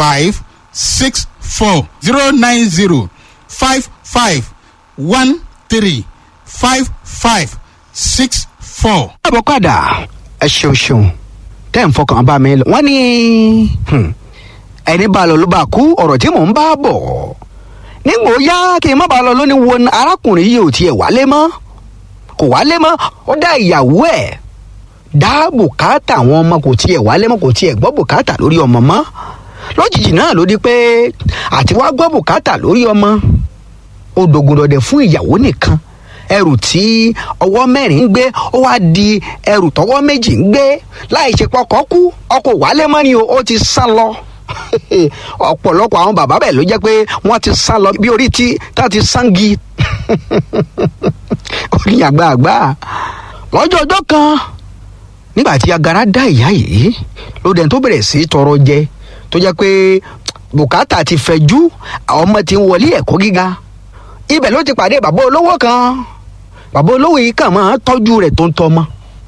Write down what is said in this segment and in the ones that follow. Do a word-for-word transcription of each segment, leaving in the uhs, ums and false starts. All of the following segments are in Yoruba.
five six four zero nine zero five five one three five five six four. àbọ̀kadà ẹ ṣeun ṣeun tẹ́ ń fọkàn bá mi lọ. wọ́n ní ẹni bá lọ ló bá kú ọ̀rọ̀ tí mò ń bá bọ̀ nígbò yá kí n má bàa lọ lónìí wo arákùnrin yìí ò tiẹ̀ wálé mọ́ kò wálé mọ́ ó dá ìyàwó ẹ̀ dá bùkátà àwọn ọmọ kò tiẹ̀ wálé mọ́ kò tiẹ̀ gbọ́ bùkátà lórí ọmọ mọ́ lójijì náà ló di pé àti wá gbọ́ bùkátà lórí ọmọ ó dogun dọdẹ fún ìyàwó nìkan ẹrù tí ọwọ́ mẹ́rin ń gbé ó wá di ẹrù tọwọ́ méjì ń gbé láì ṣe pọkàn kú ọkọ̀ wálé mọ́ ni ó ti sá lọ ọ̀pọ̀lọpọ̀ àwọn bàbá bẹ́ẹ̀ ló jẹ́ pé wọ́n ti sá lọ bí orí tí tá ti sangi orí àgbààgbà lọ́jọ́ ọjọ́ kan nígbà tí agara dá ìyá yìí ló dẹ̀ tó bẹ̀rẹ̀ sí tọrọ jẹ tó jẹ́ pé bùkátà ti fẹ̀jú àwọn ọmọ ti ń wọlé ẹ̀kọ́ gíga ibẹ̀ ló ti pàdé bàbá olówó kan bàbá olówó yìí kàn máa tọ́jú rẹ̀ tó ń tọ́mọ.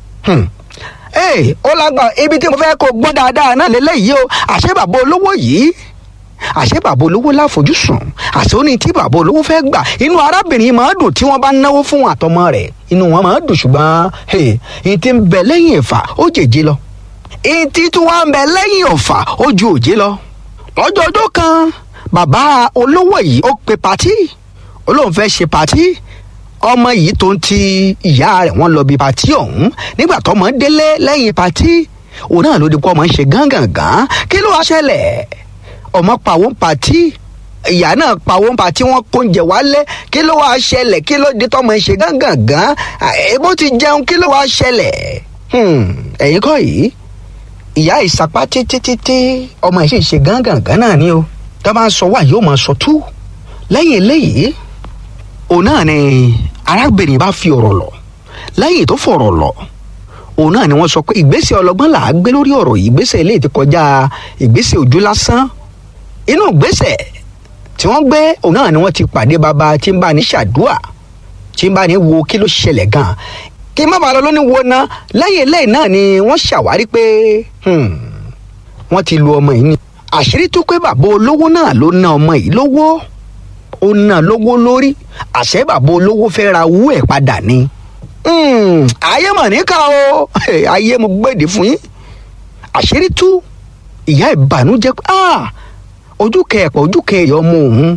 ee ó lágbà ibi tí mo fẹ́ kó gbọ́ dáadáa náà lélẹ́yìí o àṣé bàbá olówó yìí àṣé bàbá olówó láfojúsùn àṣé ó ní tí bàbá olówó fẹ́ gbà inú arábìnrin máa dùn tí wọ́n bá náwó fún àtọmọ rẹ̀ inú wọn máa dùn ṣùgbọ́n èyí tí ń bẹ lẹ́yìn ẹ̀fà ó jèjì lọ èyí tí tún wá ń bẹ lẹ́yìn ọ̀fà ó ju òjé lọ. lọ́jọ́ ọjọ́ kan bàbá olówó yìí ó pe pàtí olóhùn fẹ́ ṣe pàtí ọmọ yìí tó ń ti ìyá rẹ̀ wọ́n lọ bí pàtí ọ̀hún nígbà tọ́mọ délé lẹ́yìn pàtí òun náà ló di pé ọmọ ń ṣe gángangan kí ló wá ṣẹlẹ̀ ọmọ pàwọ́ pàtí ìyá náà pàwọ́ pàtí wọ́n kó oúnjẹ wálé kí ló wá ṣẹlẹ̀ kí ló di tọ́mọ ń ṣe gángangan ebó ti jẹun kí ló wá ṣẹlẹ̀ ẹ̀yin kọ́ yìí ìyá ìsapá títí títí ọmọ yìí sì ṣe gángangan náà ni o tó bá ń sọ wá yóò máa sọ tú lẹ́yìn eléyìí òun náà ni arábìnrin bá fi ọ̀rọ̀ lọ lẹ́yìn tó fọ̀rọ̀ lọ òun náà ni wọ́n sọ pé ìgbésẹ̀ ọlọ́gbọ́n là á gbé lórí ọ̀rọ̀ yìí ìgbésẹ̀ eléyìí ti kọjá ìgbésẹ̀ ojú lásán inú ìgbésẹ̀ tí wọ́n gbé òun náà ni wọ́n ti pàdé bàbá tí ń bá ní ṣàdúà tí ń bá ní wo kí ló ṣẹlẹ̀ gan kí má bàa lọ lóní wo ná lẹ́yìn eléyìí náà ni wọ́n ṣàwárí pé wọ́n ti lu ọmọ yìí ni àṣírí tó pé bàbá olówó náà ló ná ọmọ yìí lówó ó ná lówó lórí àṣẹ bàbá olówó fẹ́ ra owó ẹ̀ padà ni ayé mọ̀ níkà o ayé mo gbèdè fún yín àṣírí tú ìyá ìbànújẹ́ pé ojú kẹẹ̀pọ̀ ojú kẹẹ̀yọ̀ ọmọ òun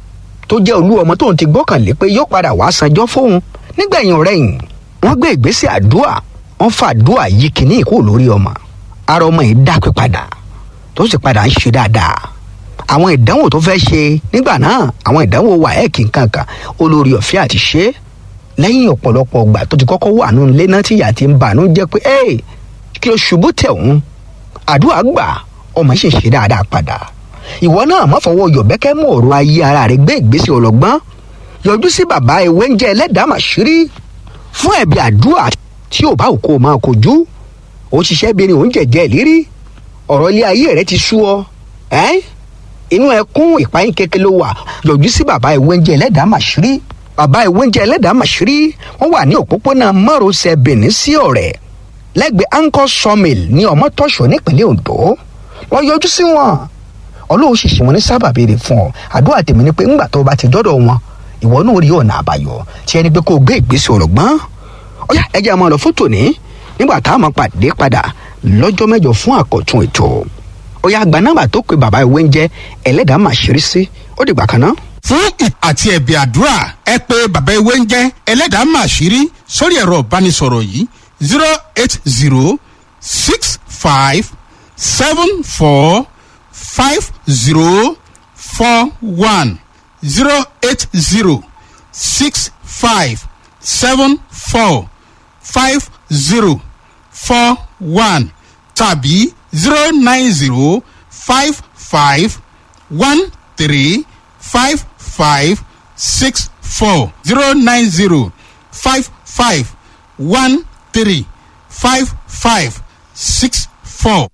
tó jẹ́ olú ọmọ tóun ti gbọ́kànlé pé yóò padà wá sanjọ́ fóun nígbẹ̀yìn ọ̀rẹ́yìn wọ́n gbé ìgbésẹ̀ àdúà wọ́n fa àdúà yìí kìíní ìkó lórí ọmọ ara ọmọ yìí dápẹ́ padà tó sì padà ń ṣe dáadáa àwọn ìdánwò tó fẹ́ ṣe nígbà náà àwọn ìdánwò wáẹ́ẹ̀kì nǹkankan olórí ọ̀fẹ́ àti ṣe lẹ́yìn ọ̀pọ̀lọpọ̀ ọgbà tó ti kọ́kọ́ wà nínú ilé náà tí ìyá ti ń bà nú jẹ́ pé ẹ́ kí o ṣubú tẹ̀ òun àdúrà gbà ọmọ yìí ṣe ṣe dáadáa padà ìwọ náà má fọwọ́ yọ̀bẹ́kẹ́ mú ọ̀rọ̀ ayé ara rẹ̀ gbé ìgbésẹ̀ ọlọ́gbọ́n yọjú sí bàbá ewé ń jẹ́ ẹlẹ́dàá màṣírí fún ẹ̀bí àdúrà tí ò bá òkú máa kojú ó ṣiṣẹ́ bí ni òun jẹ̀jẹ̀ ìlérí ọ̀rọ̀ ilé ayé rẹ̀ ti sú ọ ẹ́ inú ẹkún ìpayín kékeré ló wà yọjú sí bàbá ewé ń jẹ́ ẹlẹ́dàá màṣírí bàbá ewé ń jẹ́ ẹlẹ́dàá màṣírí wọ́n wà ní òpópónà márosẹ̀ Benin sí Ọ̀rẹ́ lẹ́gbẹ̀ẹ́ Anchor Sawmill ní Ọmọtọ́ṣọ́ nípínlẹ̀ Ondo wọ́n yọjú sí wọn Ọlọ́run sì ṣe wọn ní sábàbí rẹ̀ fún ọ àdúrà tèmi ni pé ńgbà tó bá ti dọ́dọ̀ wọn ìwọ náà rí ọ̀nà àbáyọ tí ẹni pé kó o gbé ìgbésẹ̀ ọlọ́gbọ́n ọ̀yá ẹjẹ́ àmọ́ lọ fótó ní nígbà tá a máa pàdé padà lọ́jọ́ mẹ́jọ fún àkọ́tún ètò ọ̀yá àgbà nọ́mbà tó pe bàbá ìwé ń jẹ́ ẹlẹ́dàá màṣírí sí ó dìgbà kan náà. fún àti ẹ̀bì àdúrà ẹ pé bàbá ìwé ń jẹ́ ẹlẹ́dàá màṣírí sórí ẹ̀rọ ìbánisọ̀rọ̀ yìí zero eight zero six five seven four five zero four one zero eight zero six five seven four five zero four one tàbí zero nine zero five five one three five five six four zero nine zero five five one three five five six four.